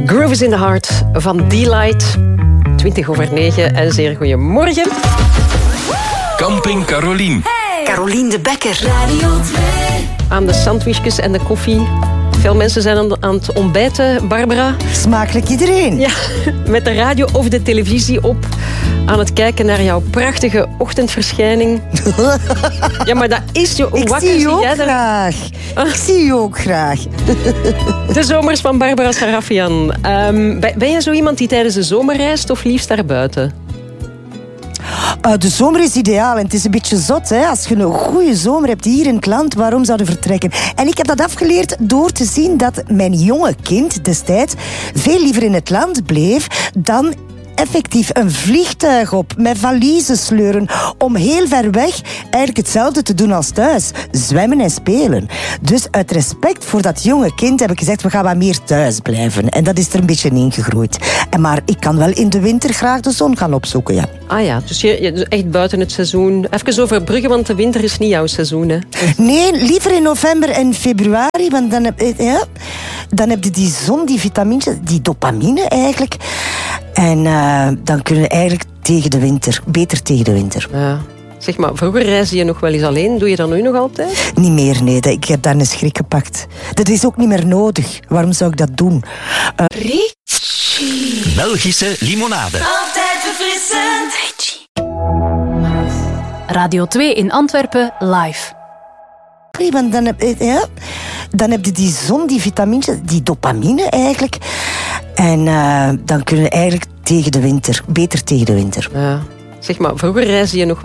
Groove is in the Heart van D-Light. 9:20 en zeer goeiemorgen. Camping Carolien. Hey. Carolien de Bekker. Radio 2. Aan de sandwichjes en de koffie. Veel mensen zijn aan het ontbijten, Barbara. Smakelijk iedereen. Ja, met de radio of de televisie op. Aan het kijken naar jouw prachtige ochtendverschijning. Ja, maar dat is je... Ik zie je ook graag. Ik zie je ook graag. De zomers van Barbara Sarafian. Ben je zo iemand die tijdens de zomer reist of liefst daarbuiten? De zomer is ideaal en het is een beetje zot. Hè? Als je een goede zomer hebt hier in het land, waarom zou je vertrekken? En ik heb dat afgeleerd door te zien dat mijn jonge kind destijds veel liever in het land bleef dan effectief een vliegtuig op met valiezen sleuren om heel ver weg eigenlijk hetzelfde te doen als thuis. Zwemmen en spelen. Dus uit respect voor dat jonge kind heb ik gezegd, we gaan wat meer thuis blijven. En dat is er een beetje ingegroeid. Maar ik kan wel in de winter graag de zon gaan opzoeken, ja. Ah ja, dus je echt buiten het seizoen. Even over Brugge, want de winter is niet jouw seizoen, hè? Nee, liever in november en februari, want dan heb je die zon, die vitamine, die dopamine eigenlijk. En dan kunnen we eigenlijk beter tegen de winter. Ja. Zeg maar, vroeger reisde je nog wel eens alleen. Doe je dat nu nog altijd? Niet meer, nee. Ik heb daar een schrik gepakt. Dat is ook niet meer nodig. Waarom zou ik dat doen? Belgische limonade. Altijd verfrissend. Radio 2 in Antwerpen live. Want dan heb je die zon, die vitamine, die dopamine eigenlijk. En dan kunnen we eigenlijk beter tegen de winter. Ja. Zeg maar, vroeger reisde je nog wel